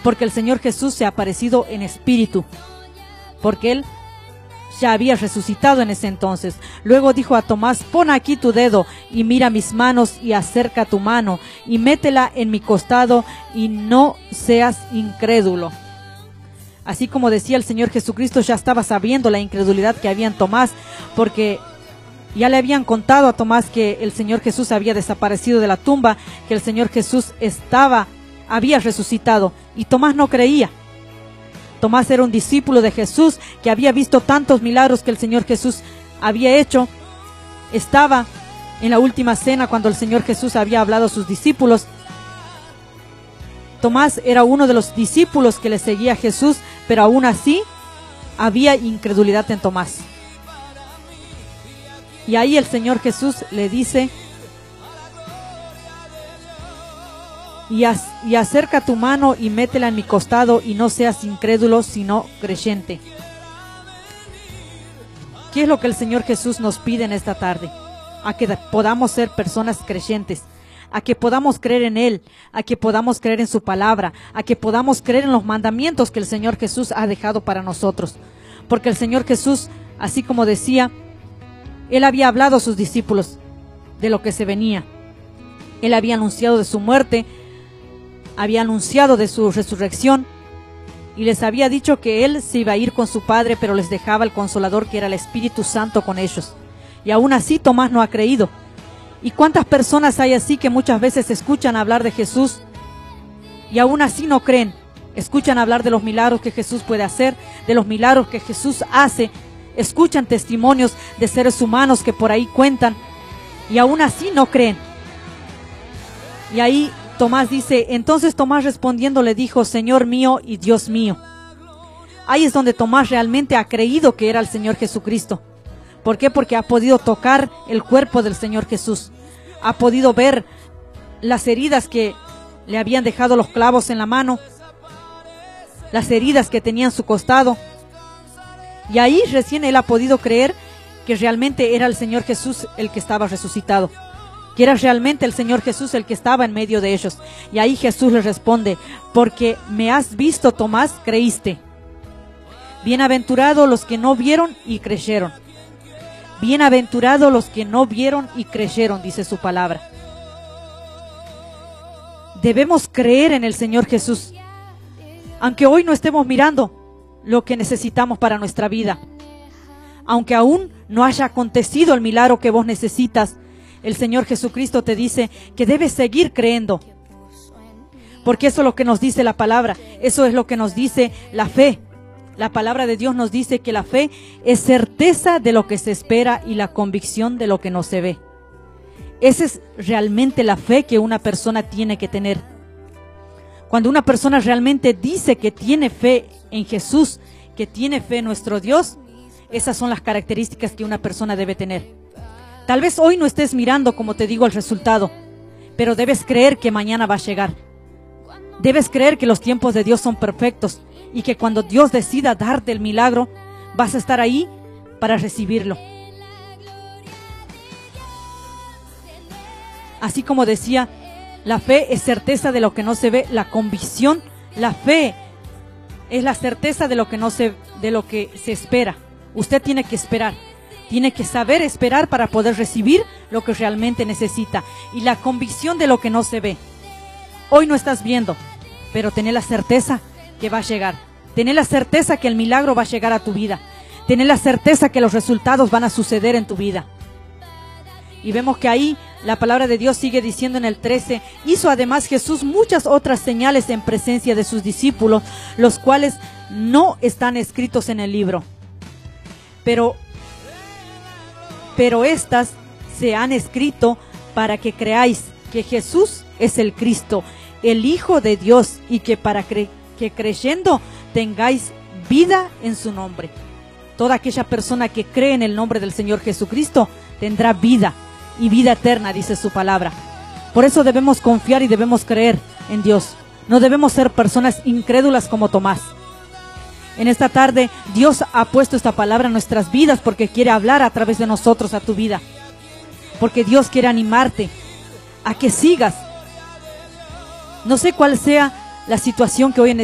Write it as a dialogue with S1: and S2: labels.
S1: porque el Señor Jesús se ha aparecido en espíritu, porque Él ya había resucitado en ese entonces. Luego dijo a Tomás: pon aquí tu dedo y mira mis manos, y acerca tu mano y métela en mi costado, y no seas incrédulo. Así como decía el Señor Jesucristo, ya estaba sabiendo la incredulidad que había en Tomás, porque ya le habían contado a Tomás que el Señor Jesús había desaparecido de la tumba, que el Señor Jesús había resucitado, y Tomás no creía. Tomás era un discípulo de Jesús que había visto tantos milagros que el Señor Jesús había hecho. Estaba en la última cena cuando el Señor Jesús había hablado a sus discípulos. Tomás era uno de los discípulos que le seguía a Jesús, pero aún así había incredulidad en Tomás. Y ahí el Señor Jesús le dice: y acerca tu mano y métela en mi costado, y no seas incrédulo, sino creyente. ¿Qué es lo que el Señor Jesús nos pide en esta tarde? A que podamos ser personas creyentes, a que podamos creer en Él, a que podamos creer en su palabra, a que podamos creer en los mandamientos que el Señor Jesús ha dejado para nosotros. Porque el Señor Jesús, así como decía, Él había hablado a sus discípulos de lo que se venía. Él había anunciado de su muerte, había anunciado de su resurrección, y les había dicho que Él se iba a ir con su Padre, pero les dejaba el Consolador, que era el Espíritu Santo, con ellos. Y aún así Tomás no ha creído. ¿Y cuántas personas hay así que muchas veces escuchan hablar de Jesús y aún así no creen? Escuchan hablar de los milagros que Jesús puede hacer, de los milagros que Jesús hace, escuchan testimonios de seres humanos que por ahí cuentan, y aún así no creen. Y ahí Tomás dice: entonces Tomás respondiendo le dijo: Señor mío y Dios mío. Ahí es donde Tomás realmente ha creído que era el Señor Jesucristo. ¿Por qué? Porque ha podido tocar el cuerpo del Señor Jesús. Ha podido ver las heridas que le habían dejado los clavos en la mano, las heridas que tenía en su costado. Y ahí recién él ha podido creer que realmente era el Señor Jesús el que estaba resucitado, que era realmente el Señor Jesús el que estaba en medio de ellos. Y ahí Jesús les responde: porque me has visto, Tomás, creíste. Bienaventurados los que no vieron y creyeron. Bienaventurados los que no vieron y creyeron, dice su palabra. Debemos creer en el Señor Jesús, aunque hoy no estemos mirando lo que necesitamos para nuestra vida, aunque aún no haya acontecido el milagro que vos necesitas. El Señor Jesucristo te dice que debes seguir creyendo, porque eso es lo que nos dice la palabra, eso es lo que nos dice la fe. La palabra de Dios nos dice que la fe es certeza de lo que se espera y la convicción de lo que no se ve. Esa es realmente la fe que una persona tiene que tener. Cuando una persona realmente dice que tiene fe en Jesús, que tiene fe en nuestro Dios, esas son las características que una persona debe tener. Tal vez hoy no estés mirando, como te digo, el resultado, pero debes creer que mañana va a llegar. Debes creer que los tiempos de Dios son perfectos y que cuando Dios decida darte el milagro, vas a estar ahí para recibirlo. Así como decía, la fe es certeza de lo que no se ve, la convicción, la fe es la certeza de lo que se espera. Usted tiene que esperar, tiene que saber esperar para poder recibir lo que realmente necesita, y la convicción de lo que no se ve. Hoy no estás viendo, pero tené la certeza que va a llegar. Tené la certeza que el milagro va a llegar a tu vida. Tené la certeza que los resultados van a suceder en tu vida. Y vemos que ahí la palabra de Dios sigue diciendo en el 13: hizo además Jesús muchas otras señales en presencia de sus discípulos, los cuales no están escritos en el libro. Pero estas se han escrito para que creáis que Jesús es el Cristo, el Hijo de Dios, y que para que creyendo tengáis vida en su nombre. Toda aquella persona que cree en el nombre del Señor Jesucristo tendrá vida, y vida eterna, dice su palabra. Por eso debemos confiar y debemos creer en Dios. No debemos ser personas incrédulas como Tomás. En esta tarde Dios ha puesto esta palabra en nuestras vidas porque quiere hablar a través de nosotros a tu vida. Porque Dios quiere animarte a que sigas. No sé cuál sea la situación que hoy en